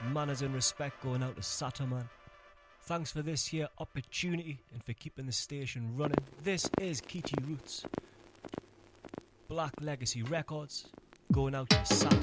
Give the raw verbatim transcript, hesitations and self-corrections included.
Manners and respect going out to Saturn, man. Thanks for this here opportunity and for keeping the station running. This is Keaty Roots. Black Legacy Records going out to Saturn.